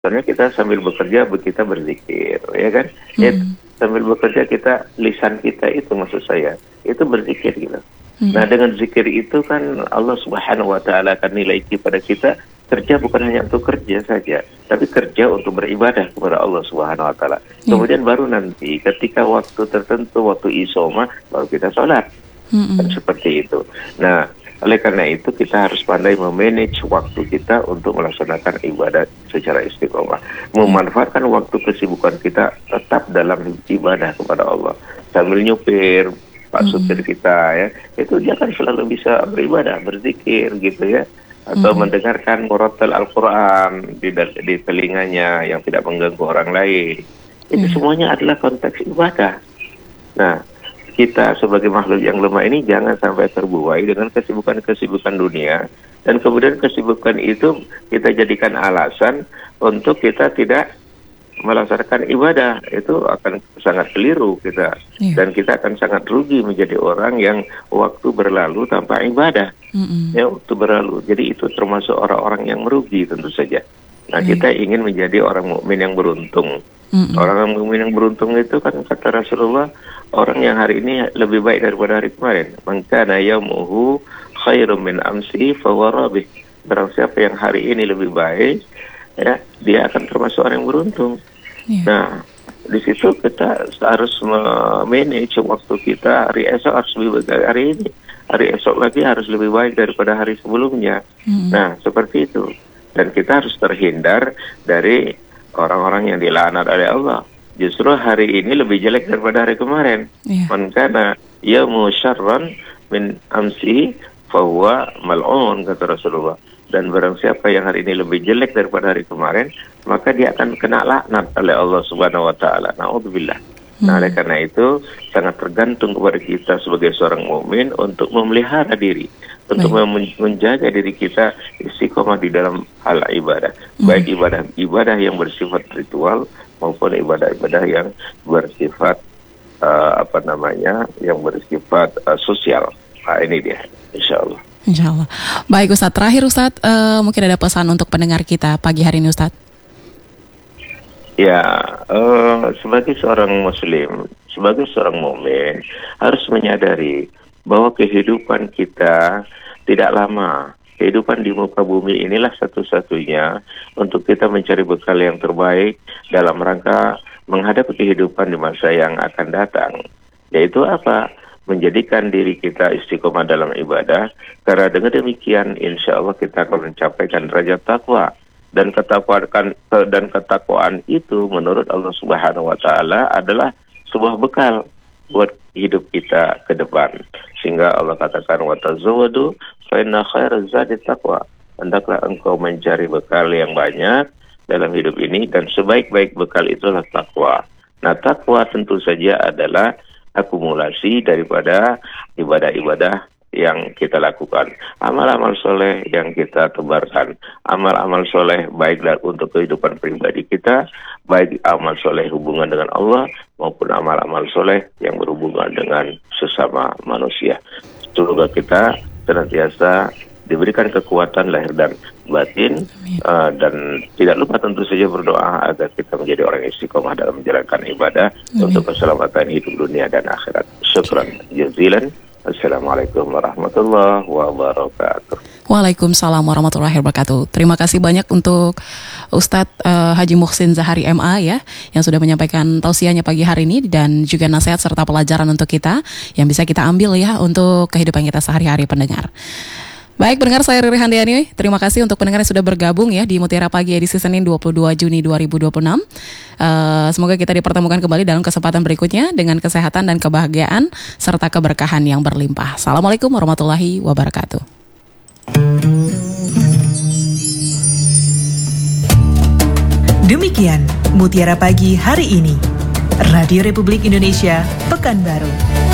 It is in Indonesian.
Soalnya kita sambil bekerja kita berzikir, ya kan? Ya, sambil bekerja lisan kita itu maksud saya, itu berzikir gitu. Nah, dengan zikir itu kan Allah Subhanahu wa taala akan nilai kepada kita kerja bukan hanya untuk kerja saja, tapi kerja untuk beribadah kepada Allah Subhanahu wa taala. Kemudian baru nanti ketika waktu tertentu, waktu isoma, baru kita sholat. Kan seperti itu. Nah, oleh karena itu kita harus pandai memanage waktu kita untuk melaksanakan ibadah secara istiqomah. Memanfaatkan waktu kesibukan kita tetap dalam ibadah kepada Allah. Sambil nyupir, Pak supir kita ya, itu dia kan selalu bisa beribadah, berzikir gitu ya. Atau mendengarkan murattal Al-Quran di telinganya yang tidak mengganggu orang lain. Itu semuanya adalah konteks ibadah. Nah, kita sebagai makhluk yang lemah ini jangan sampai terbuai dengan kesibukan-kesibukan dunia, dan kemudian kesibukan itu kita jadikan alasan untuk kita tidak melaksanakan ibadah. Itu akan sangat keliru kita, dan kita akan sangat rugi menjadi orang yang waktu berlalu tanpa ibadah. Ya, waktu berlalu. Jadi itu termasuk orang-orang yang merugi tentu saja. Nah, kita ingin menjadi orang mukmin yang beruntung. Orang mukmin yang beruntung itu kan kata Rasulullah, orang yang hari ini lebih baik daripada hari kemarin. Man kana yaumuhu khairum min amsi fahuwa rabih. Barang siapa yang hari ini lebih baik, ya, dia akan termasuk orang yang beruntung. Nah, di situ kita harus manage waktu kita. Hari esok harus lebih baik dari hari ini. Hari esok lagi harus lebih baik daripada hari sebelumnya. Nah, seperti itu. Dan kita harus terhindar dari orang-orang yang dilaknat oleh Allah. Justru hari ini lebih jelek daripada hari kemarin. Man kana yaumu syarran min amsi fahuwa mal'un, kata Rasulullah. Dan barang siapa yang hari ini lebih jelek daripada hari kemarin, maka dia akan kena laknat oleh Allah Subhanahu wa taala. Na'udzubillah. Nah, oleh karena itu sangat tergantung kepada kita sebagai seorang mukmin untuk memelihara diri, untuk menjaga diri kita istiqomah di dalam hal ibadah, baik ibadah yang bersifat ritual maupun ibadah-ibadah yang bersifat yang bersifat sosial. Nah, ini dia, insyaallah. Insyaallah. Baik Ustadz, terakhir Ustadz, mungkin ada pesan untuk pendengar kita pagi hari ini Ustadz. Ya, sebagai seorang muslim, sebagai seorang mukmin harus menyadari bahwa kehidupan kita tidak lama. Kehidupan di muka bumi inilah satu-satunya untuk kita mencari bekal yang terbaik dalam rangka menghadapi kehidupan di masa yang akan datang. Yaitu apa? Menjadikan diri kita istiqomah dalam ibadah, karena dengan demikian insya Allah kita akan mencapaikan derajat takwa. Dan ketakwaan itu menurut Allah Subhanahu wa taala adalah sebuah bekal buat hidup kita ke depan. Sehingga Allah katakan wa tazawwadu fa inna khairaz zadi taqwa. Hendaklah engkau mencari bekal yang banyak dalam hidup ini, dan sebaik-baik bekal itulah takwa. Nah, takwa tentu saja adalah akumulasi daripada ibadah-ibadah yang kita lakukan, amal-amal soleh yang kita tebarkan, amal-amal soleh baik untuk kehidupan pribadi kita, baik amal soleh hubungan dengan Allah maupun amal-amal soleh yang berhubungan dengan sesama manusia. Semoga kita senantiasa diberikan kekuatan lahir dan batin, dan tidak lupa tentu saja berdoa agar kita menjadi orang istiqomah dalam menjalankan ibadah untuk keselamatan hidup dunia dan akhirat. Syukran jazilan. Assalamualaikum warahmatullahi wabarakatuh. Waalaikumsalam warahmatullahi wabarakatuh. Terima kasih banyak untuk Ustadz Haji Muhsin Zahari MA ya, yang sudah menyampaikan tausiahnya pagi hari ini, dan juga nasihat serta pelajaran untuk kita yang bisa kita ambil ya untuk kehidupan kita sehari-hari pendengar. Baik pendengar, saya Riri Handayani. Terima kasih untuk pendengar yang sudah bergabung ya di Mutiara Pagi edisi Senin 22 Juni 2026. Semoga kita dipertemukan kembali dalam kesempatan berikutnya dengan kesehatan dan kebahagiaan serta keberkahan yang berlimpah. Assalamualaikum warahmatullahi wabarakatuh. Demikian Mutiara Pagi hari ini. Radio Republik Indonesia, Pekanbaru.